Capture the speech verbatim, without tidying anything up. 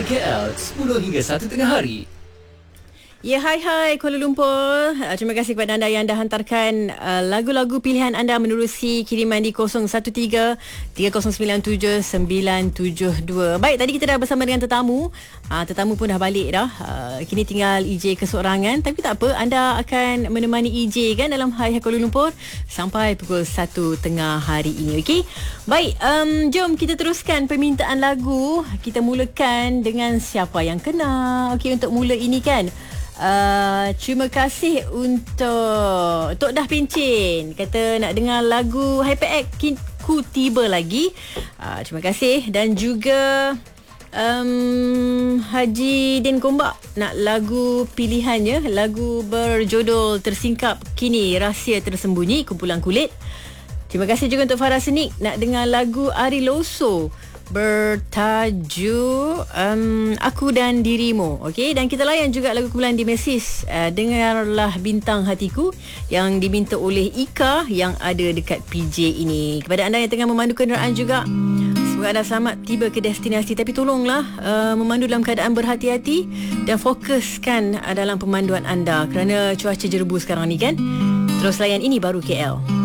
K L sepuluh hingga satu tengah hari. Ya, hai hai Kuala Lumpur. Uh, terima kasih kepada anda yang dah hantarkan uh, lagu-lagu pilihan anda menerusi kiriman di kosong satu tiga tiga kosong sembilan tujuh sembilan tujuh dua. Baik, tadi kita dah bersama dengan tetamu. Uh, tetamu pun dah balik dah. Uh, kini tinggal E J keseorangan. Tapi tak apa, anda akan menemani E J kan dalam Hai Hai Kuala Lumpur sampai pukul satu tengah hari ini. Okey. Baik, um, jom kita teruskan permintaan lagu. Kita mulakan dengan siapa yang kena. Okey, untuk mula ini kan. Uh, terima kasih untuk Tok Dah Pencin, kata nak dengar lagu Hyperact Ku Tiba Lagi. uh, Terima kasih. Dan juga um, Haji Din Kombak nak lagu pilihannya, lagu berjudul Tersingkap Kini Rahsia Tersembunyi, kumpulan Kulit. Terima kasih juga untuk Farah Senik nak dengar lagu Ari Loso bertajuk um, Aku dan Dirimu. Okey, dan kita layan juga lagu kumpulan Dimesis, uh, Dengarlah Bintang Hatiku, yang diminta oleh Ika yang ada dekat P J ini. Kepada anda yang tengah memandu kenderaan juga, semoga anda selamat tiba ke destinasi. Tapi tolonglah uh, memandu dalam keadaan berhati-hati dan fokuskan uh, dalam pemanduan anda kerana cuaca jerebu sekarang ni kan. Terus layan Ini Baru K L.